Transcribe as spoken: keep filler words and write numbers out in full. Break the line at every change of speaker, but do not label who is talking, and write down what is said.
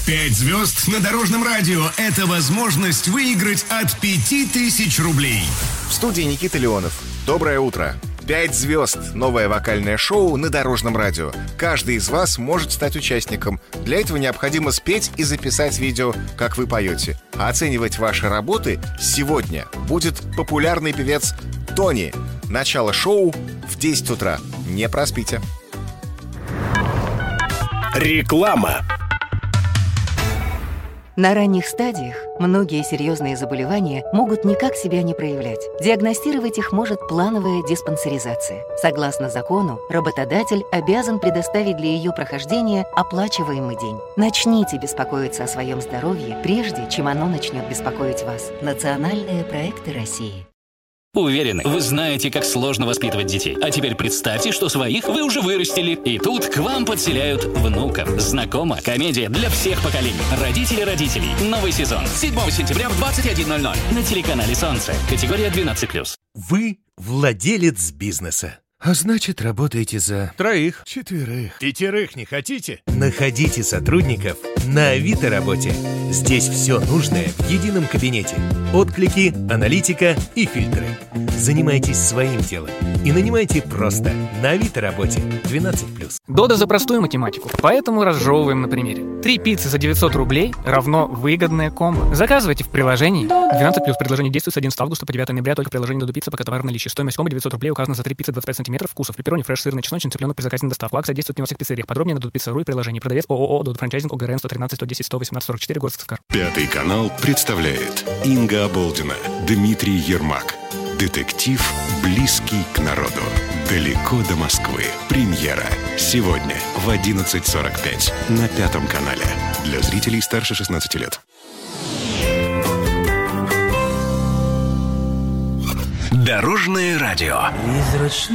Пять звезд на Дорожном радио – это возможность выиграть от пяти тысяч рублей.
В студии Никита Леонов. Доброе утро. «Пять звезд» — новое вокальное шоу на Дорожном радио. Каждый из вас может стать участником. Для этого необходимо спеть и записать видео, как вы поете. А оценивать ваши работы сегодня будет популярный певец Тони. Начало шоу в десять утра. Не проспите.
Реклама.
На ранних стадиях многие серьезные заболевания могут никак себя не проявлять. Диагностировать их может плановая диспансеризация. Согласно закону, работодатель обязан предоставить для ее прохождения оплачиваемый день. Начните беспокоиться о своем здоровье, прежде чем оно начнет беспокоить вас. Национальные проекты России.
Уверены, вы знаете, как сложно воспитывать детей. А теперь представьте, что своих вы уже вырастили. И тут к вам подселяют внуков. Знакома? Комедия для всех поколений. Родители родителей. Новый сезон. седьмого сентября в двадцать один ноль ноль. На телеканале «Солнце». Категория двенадцать плюс.
Вы владелец бизнеса.
А значит, работаете за...
Троих.
Четверых.
Пятерых не хотите?
Находите сотрудников на Авито работе. Здесь все нужное в едином кабинете. Отклики, аналитика и фильтры. Занимайтесь своим делом и нанимайте просто на Авито работе. двенадцать плюс.
Дода за простую математику, поэтому разжевываем на примере. Три пиццы за девятьсот рублей равно выгодное комбо. Заказывайте в приложении. двенадцать плюс. Предложение действует с одиннадцатого августа по девятого ноября только в приложении Додо Пицца, пока товар в наличии. Стоимость комбо девятьсот рублей указана за три пиццы двадцать пять сантиметров вкусов. Пепперони, фреш, сырный, чесночный, цыпленок при заказе на доставку. Акция действует не во всех пиццериях. Подробнее на додопицца точка ру и приложении. Продавец ООО Додо Франчайзинг ОГРН сто тринадцать сто десять сто восемнадцать сорок четыре, город Сыскар.
Пятый канал представляет Инга Оболдина, Дмитрий Ермак. Детектив, близкий к народу. Далеко до Москвы. Премьера. Сегодня в одиннадцать сорок пять на Пятом канале. Для зрителей старше шестнадцати лет.
Дорожное радио.